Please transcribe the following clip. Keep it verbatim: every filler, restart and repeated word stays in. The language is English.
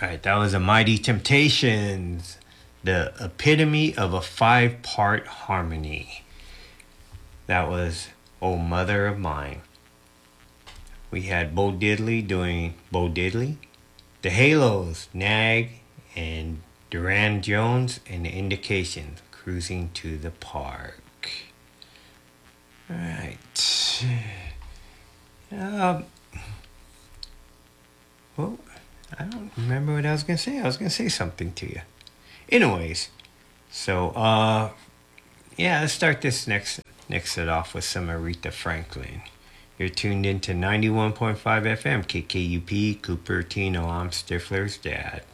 All right, that was a Mighty Temptations, the epitome of a five-part harmony. That was Oh Mother of Mine. We had Bo Diddley doing Bo Diddley, the Halos, Nag, and Duran Jones, and the Indications, Cruising to the Park. All right. Um, well, I don't remember what I was going to say. I was going to say something to you. Anyways, so, uh, yeah, let's start this next, next set off with some Aretha Franklin. You're tuned into ninety-one point five F M, K K U P, Cupertino. I'm Stifler's dad.